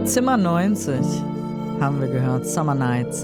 Zimmer 90 haben wir gehört, Summer Nights.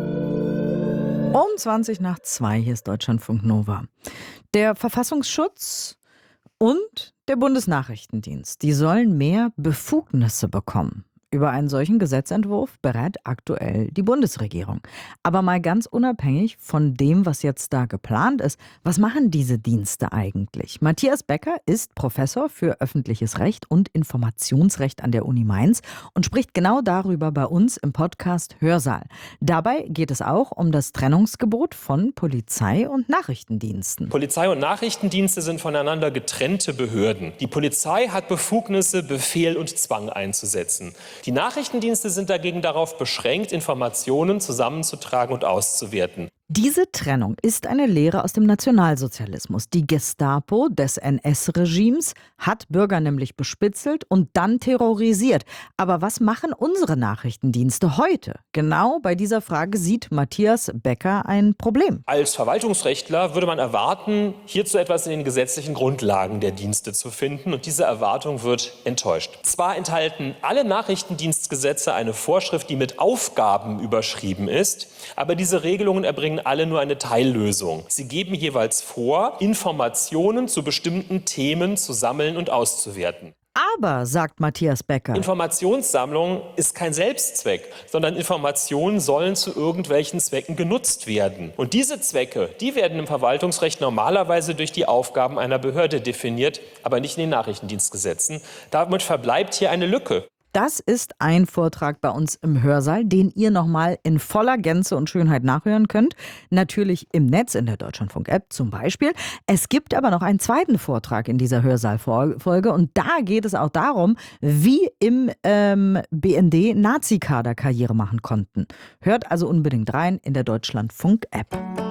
Um 20:20, hier ist Deutschlandfunk Nova. Der Verfassungsschutz und der Bundesnachrichtendienst, die sollen mehr Befugnisse bekommen. Über einen solchen Gesetzentwurf berät aktuell die Bundesregierung. Aber mal ganz unabhängig von dem, was jetzt da geplant ist, was machen diese Dienste eigentlich? Matthias Becker ist Professor für öffentliches Recht und Informationsrecht an der Uni Mainz und spricht genau darüber bei uns im Podcast Hörsaal. Dabei geht es auch um das Trennungsgebot von Polizei und Nachrichtendiensten. Polizei und Nachrichtendienste sind voneinander getrennte Behörden. Die Polizei hat Befugnisse, Befehl und Zwang einzusetzen. Die Nachrichtendienste sind dagegen darauf beschränkt, Informationen zusammenzutragen und auszuwerten. Diese Trennung ist eine Lehre aus dem Nationalsozialismus. Die Gestapo des NS-Regimes hat Bürger nämlich bespitzelt und dann terrorisiert. Aber was machen unsere Nachrichtendienste heute? Genau bei dieser Frage sieht Matthias Becker ein Problem. Als Verwaltungsrechtler würde man erwarten, hierzu etwas in den gesetzlichen Grundlagen der Dienste zu finden. Und diese Erwartung wird enttäuscht. Zwar enthalten alle Nachrichtendienstgesetze eine Vorschrift, die mit Aufgaben überschrieben ist, aber diese Regelungen erbringen alle nur eine Teillösung. Sie geben jeweils vor, Informationen zu bestimmten Themen zu sammeln und auszuwerten. Aber, sagt Matthias Becker, Informationssammlung ist kein Selbstzweck, sondern Informationen sollen zu irgendwelchen Zwecken genutzt werden. Und diese Zwecke, die werden im Verwaltungsrecht normalerweise durch die Aufgaben einer Behörde definiert, aber nicht in den Nachrichtendienstgesetzen. Damit verbleibt hier eine Lücke. das ist ein Vortrag bei uns im Hörsaal, den ihr nochmal in voller Gänze und Schönheit nachhören könnt. Natürlich im Netz, in der Deutschlandfunk-App zum Beispiel. Es gibt aber noch einen zweiten Vortrag in dieser Hörsaal-Folge und da geht es auch darum, wie im BND Nazi-Kader Karriere machen konnten. Hört also unbedingt rein in der Deutschlandfunk-App.